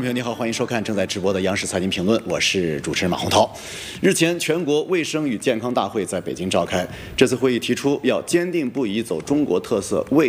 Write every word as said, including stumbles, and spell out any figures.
朋友你好，欢迎收看正在直播的央视财经评论，我是主持人马洪涛。日前，全国卫生与健康大会在北京召开，这次会议提出要坚定不移走中国特色卫